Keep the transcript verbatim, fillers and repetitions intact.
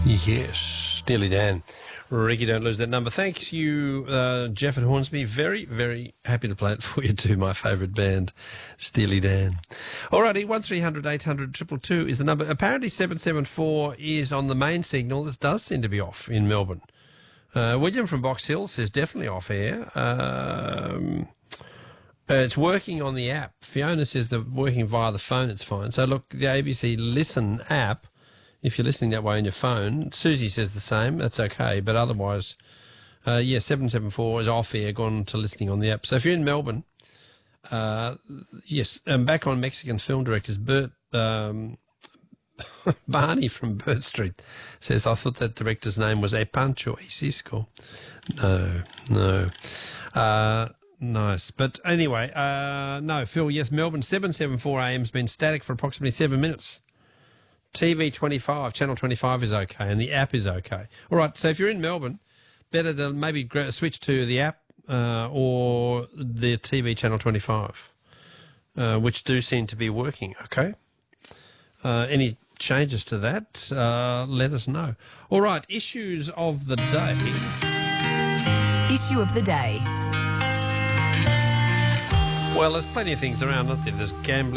Yes, Steely Dan. Ricky, don't lose that number. Thank you, uh, Jeff at Hornsby. Very, very happy to play it for you too. My favourite band, Steely Dan. Alrighty, one three hundred eight hundred two two two is the number. Apparently seven seven four is on the main signal. This does seem to be off in Melbourne. Uh, William from Box Hill says definitely off air. Um, uh, it's working on the app. Fiona says they're working via the phone. It's fine. So look, the A B C Listen app, if you're listening that way on your phone, Susie says the same. That's okay. But otherwise, uh, yeah, seven seven four is off air, gone to listening on the app. So if you're in Melbourne, uh, yes, and back on Mexican film directors, Bert um, Barney from Burt Street says, I thought that director's name was E. Pancho E. Cisco. No, no. Uh, nice. But anyway, uh, no, Phil, yes, Melbourne, seven seven four A M has been static for approximately seven minutes. T V twenty-five, Channel twenty-five is okay, and the app is okay. All right, so if you're in Melbourne, better to maybe switch to the app uh, or the T V Channel twenty-five, uh, which do seem to be working, okay? Uh, any changes to that, uh, let us know. All right, issues of the day. Issue of the day. Well, there's plenty of things around, aren't there? There's gambling.